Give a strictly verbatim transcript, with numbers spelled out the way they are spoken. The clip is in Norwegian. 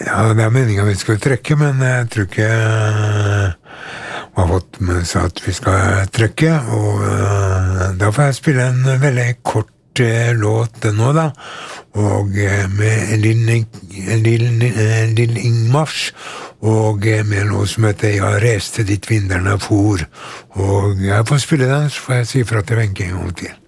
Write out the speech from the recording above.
Ja, det er meningen vi skal trekke, men jeg tror ikke uh, har fått med seg at vi skal trekke, og uh, da får jeg spille en veldig kort uh, låt nå da, og uh, med Lille Lill Ingmars, og uh, med noe som heter «Jeg reste dit vinderne for», og jeg får spille den, så får jeg si fra til Wenche en gang til.